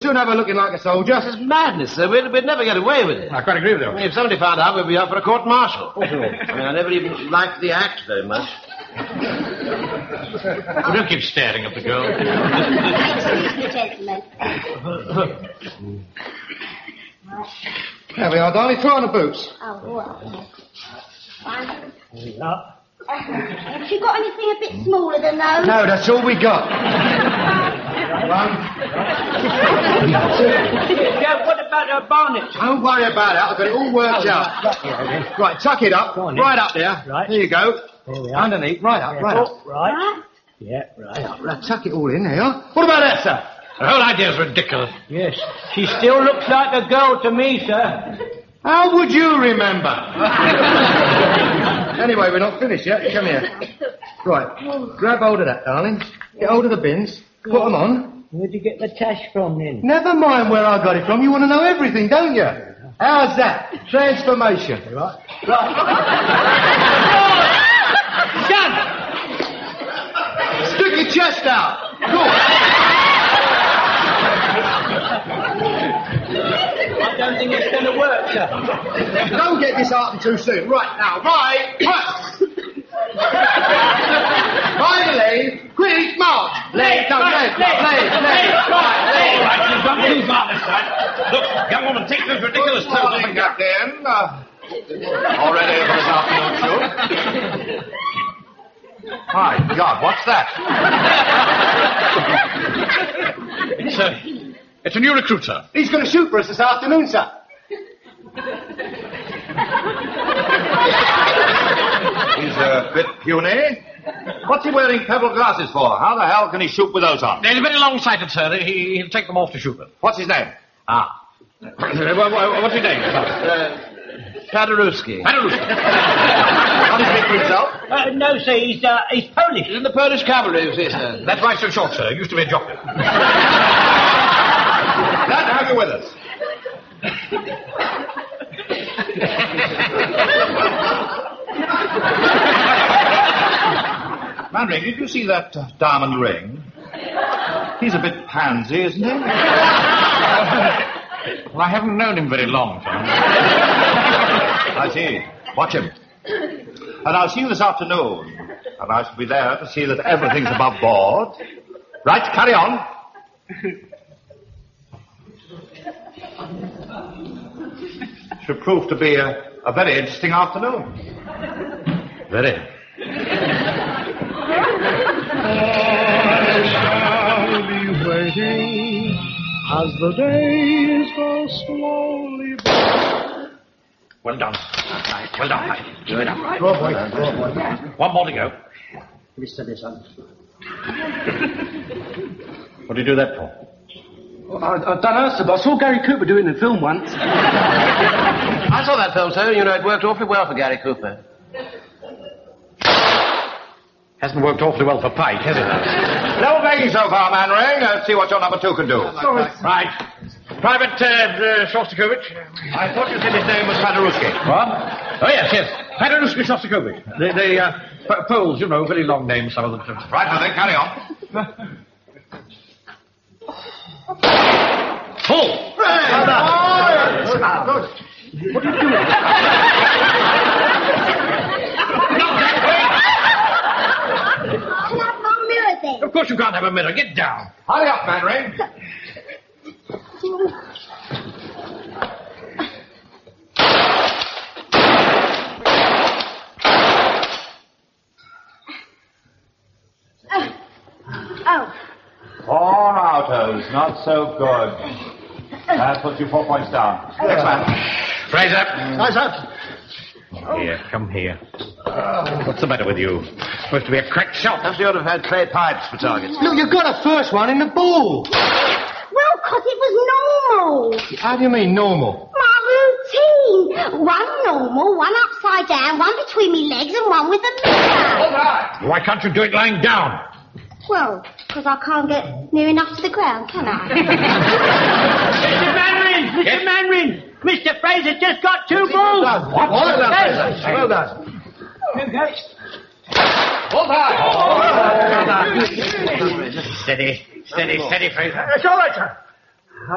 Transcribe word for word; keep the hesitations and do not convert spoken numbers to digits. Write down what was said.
shouldn't have her looking like a soldier. This is madness, sir. We'd, we'd never get away with it. I quite agree with you. If somebody found out, we'd be up for a court-martial. I mean, I never even liked the act very much. Well, don't keep staring at the girl. Excuse me, gentlemen. There we are, darling. Throw on the boots. Oh, well. One. Uh, have you got anything a bit smaller than those? No, that's all we got. One. Yeah, what about her bonnet? Don't worry about it. I've got it all worked Oh, out. right, yeah, Right, tuck it up. on, Right then. up there. Right. There you go. There we are. Underneath. Right up, right Oh, up. right. Right? Yeah, right up. Right, tuck it all in there. What about that, sir? The whole idea's ridiculous. Yes, she still looks like a girl to me, sir. How would you remember? Anyway, we're not finished yet. Come here. Right, grab hold of that, darling. Get hold of the bins. Put them on. Where'd you get the tash from, then? Never mind where I got it from. You want to know everything, don't you? How's that? Transformation. Right. Right. Done! Stick your chest out. Good. I don't think it's going to work, sir. Don't get disheartened too soon. Right, now, right, right. Finally, quick, march. Leg, no, leg, leg, leg, leg, right, leg. All right, you've done too far this time. Look, young woman, take those ridiculous Good clothes off morning, and go. Captain. Uh, all ready for this afternoon shoot? My God, what's that? It's a, it's a new recruit, sir. He's going to shoot for us this afternoon, sir. He's a bit puny. What's he wearing pebble glasses for? How the hell can he shoot with those on? He's very long-sighted, sir. He, he'll take them off to shoot them. What's his name? Ah. What's his name? Uh, Paderewski. Paderewski. How does he speak for himself? Uh, no, sir, he's, uh, he's Polish. In the Polish cavalry, you see, sir. That's why he's so short, sir. He used to be a jockey. Glad to have you with us. Manring, did you see that uh, diamond ring? He's a bit pansy, isn't he? Well, I haven't known him very long, sir. I see. Watch him. And I'll see you this afternoon. And I shall be there to see that everything's above board. Right, carry on. Should prove to be a, a very interesting afternoon. Very. I shall be waiting as the days go slowly by. Well done. Well done, Paddy. Good up. Go on, boy. Go on, boy. One more to go. Mister this one. What do you do that for? I, I don't know, sir, but I saw Gary Cooper doing the film once. I saw that film, sir. You know, it worked awfully well for Gary Cooper. Hasn't worked awfully well for Pike, has it? No begging so far, Manring. Let's see what your number two can do. Right. Private uh, uh, Shostakovich. I thought you said his name was Paderewski. What? Oh, yes, yes. Paderewski Shostakovich. The, the uh, P- Poles, you know, very long names, some of them. Right, now then, carry on. Full! What are you doing? Can I have one mirror then? Of course you can't have a mirror. Get down. Hurry up, Manring. Oh. Four outers, not so good. That puts you four points down. Next man. Fraser. Fraser. Here, come here. What's the matter with you? Supposed to be a crack shot. Perhaps you ought to have had clay pipes for targets. Look, you got the first one in the ball. Well, 'cause it was normal. How do you mean, normal? My routine. One normal, one upside down, one between me legs, and one with a mirror. Why can't you do it lying down? Well, 'cause I can't get near enough to the ground, can I? Mister Manring! Mister Yes? Manring! Mister Fraser just got two balls! What? Well done, Yes. Fraser. Well done. Steady, steady, steady, Fraser. It's all right, sir.